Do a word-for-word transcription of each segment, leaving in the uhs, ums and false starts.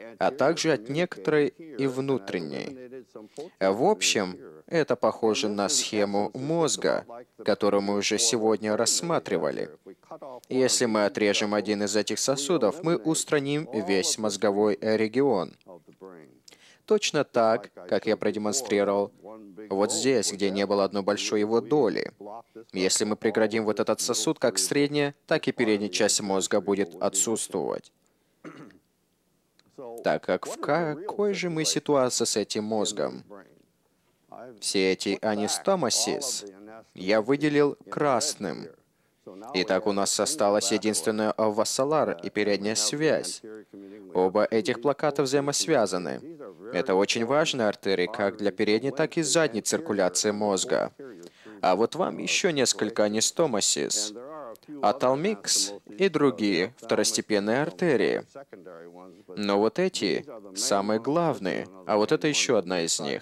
а также от некоторой и внутренней. В общем, это похоже на схему мозга, которую мы уже сегодня рассматривали. Если мы отрежем один из этих сосудов, мы устраним весь мозговой регион. Точно так, как я продемонстрировал вот здесь, где не было одной большой его доли. Если мы преградим вот этот сосуд, как средняя, так и передняя часть мозга будет отсутствовать. Так как в какой же мы ситуации с этим мозгом? Все эти анастомосис я выделил красным. Итак, у нас осталась единственная вассалар и передняя связь. Оба этих плаката взаимосвязаны. Это очень важные артерии как для передней, так и задней циркуляции мозга. А вот вам еще несколько анастомосис, аталмикс и другие второстепенные артерии. Но вот эти самые главные, а вот это еще одна из них.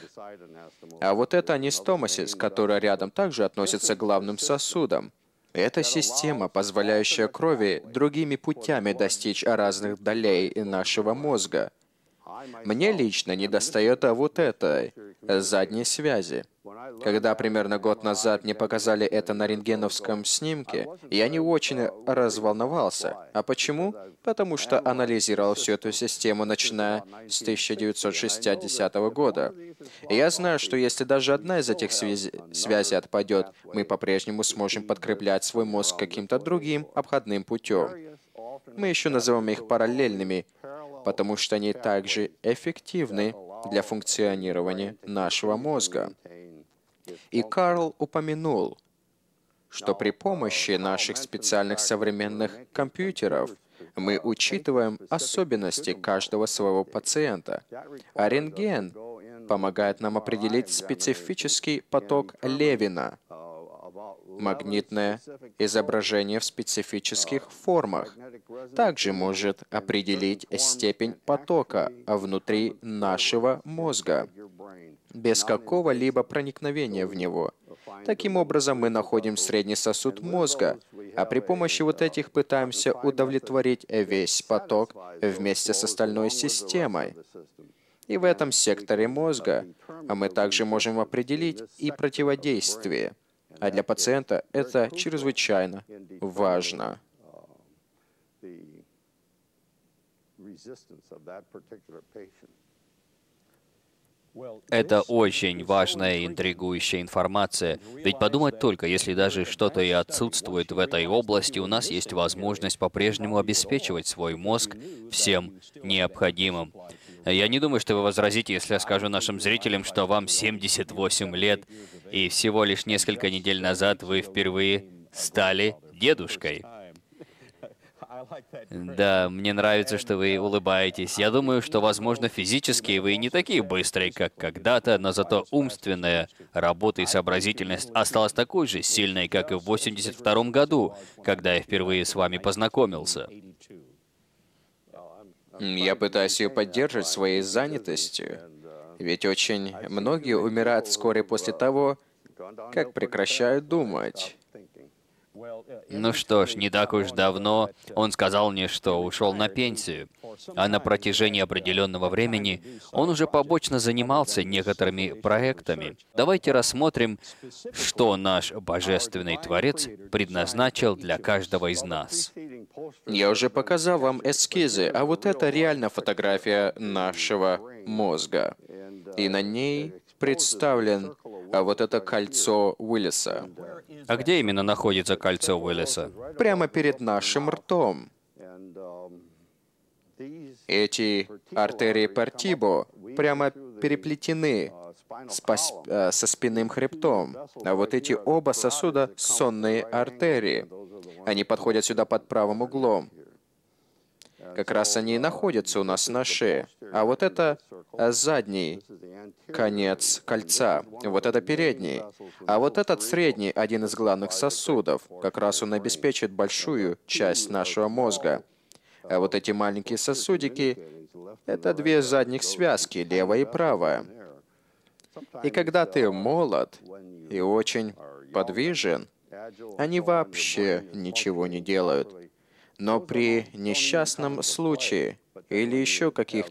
А вот это анастомосис, которая рядом также относится к главным сосудам. Это система, позволяющая крови другими путями достичь разных долей нашего мозга. Мне лично недостает вот этой задней связи. Когда примерно год назад мне показали это на рентгеновском снимке, я не очень разволновался. А почему? Потому что анализировал всю эту систему, начиная с тысяча девятьсот шестидесятого года. И я знаю, что если даже одна из этих связи, связей отпадет, мы по-прежнему сможем подкреплять свой мозг каким-то другим обходным путем. Мы еще называем их параллельными, потому что они также эффективны для функционирования нашего мозга. И Карл упомянул, что при помощи наших специальных современных компьютеров мы учитываем особенности каждого своего пациента, а рентген помогает нам определить специфический поток Левина, магнитное изображение в специфических формах, также может определить степень потока внутри нашего мозга, без какого-либо проникновения в него. Таким образом, мы находим средний сосуд мозга, а при помощи вот этих пытаемся удовлетворить весь поток вместе с остальной системой. И в этом секторе мозга мы также можем определить и противодействие. А для пациента это чрезвычайно важно. Это очень важная и интригующая информация. Ведь подумать только, если даже что-то и отсутствует в этой области, у нас есть возможность по-прежнему обеспечивать свой мозг всем необходимым. Я не думаю, что вы возразите, если я скажу нашим зрителям, что вам семьдесят восемь лет, и всего лишь несколько недель назад вы впервые стали дедушкой. Да, мне нравится, что вы улыбаетесь. Я думаю, что, возможно, физически вы не такие быстрые, как когда-то, но зато умственная работа и сообразительность осталась такой же сильной, как и в восемьдесят втором году, когда я впервые с вами познакомился. Я пытаюсь ее поддерживать своей занятостью, ведь очень многие умирают вскоре после того, как прекращают думать. Ну что ж, не так уж давно он сказал мне, что ушел на пенсию, а на протяжении определенного времени он уже побочно занимался некоторыми проектами. Давайте рассмотрим, что наш Божественный Творец предназначил для каждого из нас. Я уже показал вам эскизы, а вот это реально фотография нашего мозга. И на ней представлен а вот это кольцо Уиллиса. А где именно находится кольцо Уиллиса? Прямо перед нашим ртом. Эти артерии Портибо прямо переплетены с пос- э, со спинным хребтом. А вот эти оба сосуда — сонные артерии. Они подходят сюда под правым углом. Как раз они и находятся у нас на шее. А вот это задний конец кольца. Вот это передний. А вот этот средний — один из главных сосудов. Как раз он обеспечит большую часть нашего мозга. А вот эти маленькие сосудики — это две задних связки, левая и правая. И когда ты молод и очень подвижен, они вообще ничего не делают. Но при несчастном случае или еще каких